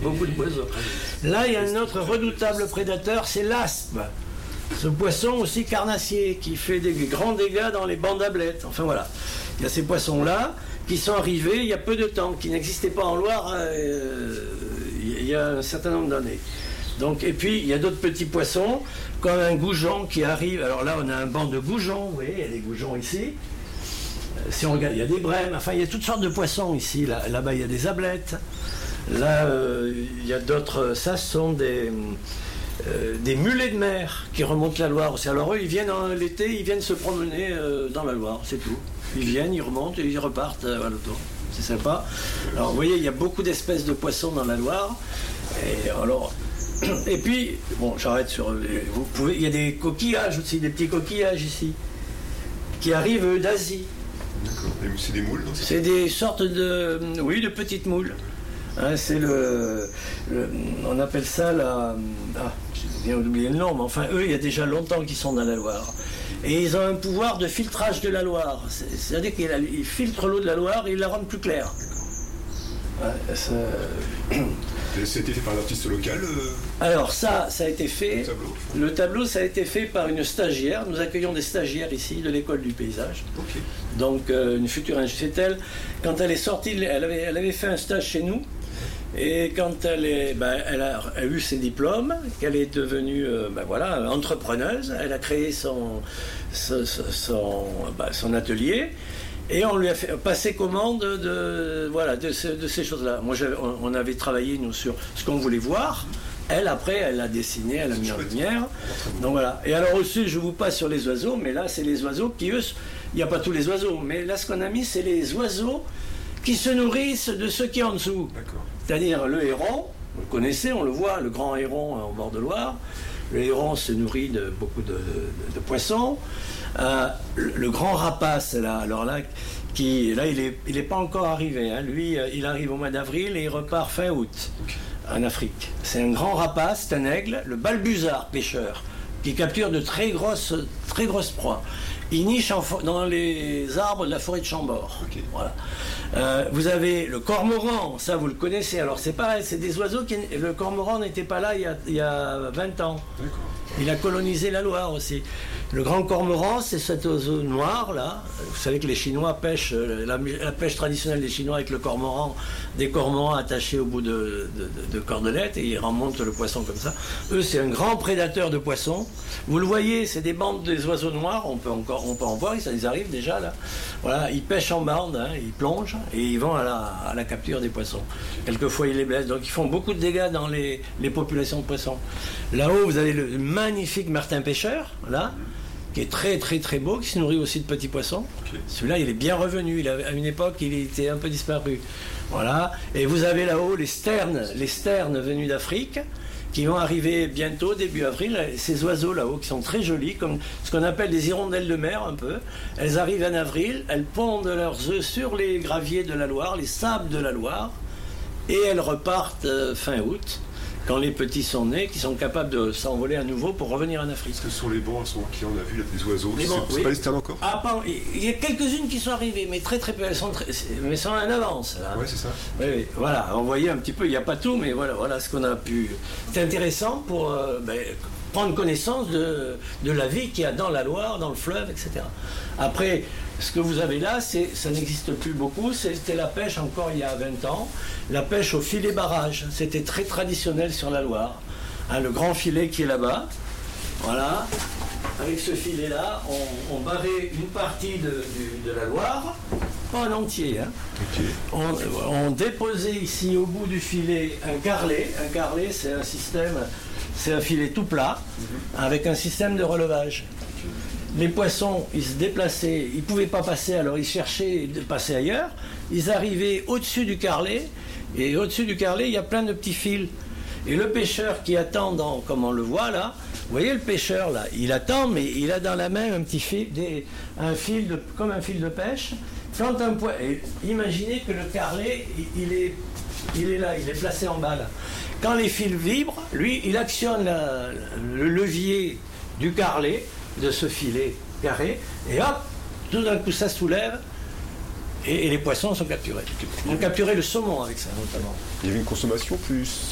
beaucoup de poissons. Là, il y a un autre redoutable prédateur, c'est l'aspe. Ce poisson aussi carnassier qui fait des grands dégâts dans les bancs d'ablettes. Enfin voilà, il y a ces poissons-là qui sont arrivés il y a peu de temps, qui n'existaient pas en Loire il y a un certain nombre d'années. Donc, et puis il y a d'autres petits poissons, comme un goujon qui arrive. Alors là, on a un banc de goujons, vous voyez, il y a des goujons ici. Si on regarde, il y a des brèmes, enfin il y a toutes sortes de poissons ici. Là-bas, il y a des ablettes. Là, il y a d'autres. Ça, ce sont des mulets de mer qui remontent la Loire aussi. Alors eux, ils viennent l'été, ils viennent se promener dans la Loire, c'est tout. Ils viennent, ils remontent et ils repartent à l'automne. C'est sympa. Alors vous voyez, il y a beaucoup d'espèces de poissons dans la Loire. Et puis, bon, j'arrête sur. Il y a des coquillages aussi, des petits coquillages ici, qui arrivent d'Asie. D'accord. C'est des moules, non? C'est des sortes de petites moules. Hein, c'est on appelle ça j'ai bien oublié le nom, mais enfin eux, il y a déjà longtemps qu'ils sont dans la Loire. Et ils ont un pouvoir de filtrage de la Loire. C'est-à-dire qu'ils filtrent l'eau de la Loire et ils la rendent plus claire. C'était fait par un artiste local Alors ça a été fait. Le tableau, ça a été fait par une stagiaire. Nous accueillons des stagiaires ici de l'école du paysage. Okay. Donc une future ingénieur. Quand elle est sortie, elle avait fait un stage chez nous. Et quand elle a eu ses diplômes, qu'elle est devenue entrepreneuse, elle a créé son atelier. Et on lui a fait passer commande de ces choses-là. Moi, on avait travaillé, nous, sur ce qu'on voulait voir. Elle, après, elle a dessiné, elle a mis en lumière. Donc voilà. Et alors aussi, je vous passe sur les oiseaux, mais là, c'est les oiseaux qui, eux, il n'y a pas tous les oiseaux, mais là, ce qu'on a mis, c'est les oiseaux qui se nourrissent de ceux qui sont en dessous. D'accord. C'est-à-dire le héron, vous le connaissez, on le voit, le grand héron en bord de Loire. Le héron se nourrit de beaucoup de poissons. Le grand rapace, il n'est pas encore arrivé. Hein. Lui, il arrive au mois d'avril et il repart fin août en Afrique. C'est un grand rapace, c'est un aigle, le balbuzard pêcheur, qui capture de très grosses proies. Il niche dans les arbres de la forêt de Chambord. Okay. Voilà. Vous avez le cormoran, ça vous le connaissez. Alors c'est pareil, c'est des oiseaux le cormoran n'était pas là il y a 20 ans. D'accord. Il a colonisé la Loire aussi. Le grand cormoran, c'est cet oiseau noir là. Vous savez que les Chinois pêchent, la pêche traditionnelle des Chinois avec le cormoran, des cormorans attachés au bout de cordelettes et ils remontent le poisson comme ça. Eux, c'est un grand prédateur de poissons. Vous le voyez, c'est des bandes des oiseaux noirs. On peut en voir, ils arrivent déjà là. Voilà, ils pêchent en bande, hein, ils plongent et ils vont à la capture des poissons. Quelquefois, ils les blessent. Donc, ils font beaucoup de dégâts dans les populations de poissons. Là-haut, vous avez le magnifique martin pêcheur, là, qui est très très très beau, qui se nourrit aussi de petits poissons. Okay. Celui-là, il est bien revenu. À une époque, il était un peu disparu. Voilà. Et vous avez là-haut les sternes venus d'Afrique, qui vont arriver bientôt, début avril. Ces oiseaux là-haut, qui sont très jolis, comme ce qu'on appelle des hirondelles de mer un peu. Elles arrivent en avril, elles pondent leurs œufs sur les graviers de la Loire, les sables de la Loire, et elles repartent fin août. Quand les petits sont nés, qui sont capables de s'envoler à nouveau pour revenir en Afrique. Est-ce que ce sont les bons qui on a vu des oiseaux? C'est oui. pas les sternes encore? Il y a quelques-unes qui sont arrivées, mais très très peu. Elles sont en avance. Là. Ouais, c'est ça. Oui, voilà, on voyait un petit peu, il n'y a pas tout, mais voilà ce qu'on a pu. C'est intéressant pour prendre connaissance de la vie qu'il y a dans la Loire, dans le fleuve, etc. Après, ce que vous avez là, ça n'existe plus beaucoup. C'était la pêche encore il y a 20 ans. La pêche au filet barrage. C'était très traditionnel sur la Loire. Hein, le grand filet qui est là-bas. Voilà. Avec ce filet-là, on barrait une partie de la Loire. Pas en entier. Hein. Okay. On déposait ici au bout du filet un carlet. Un carlet, c'est un filet tout plat avec un système de relevage. Les poissons, ils se déplaçaient, ils ne pouvaient pas passer, alors ils cherchaient de passer ailleurs. Ils arrivaient au-dessus du carlet, et au-dessus du carlet, il y a plein de petits fils. Et le pêcheur qui attend, comme on le voit là, vous voyez le pêcheur là, il attend, mais il a dans la main un petit fil, comme un fil de pêche. Quand imaginez que le carlet, il est là, il est placé en bas là. Quand les fils vibrent, lui, il actionne le levier du carlet, de ce filet carré, et hop, tout d'un coup ça soulève, et les poissons sont capturés. On capturait le saumon avec ça notamment. Il y avait une consommation plus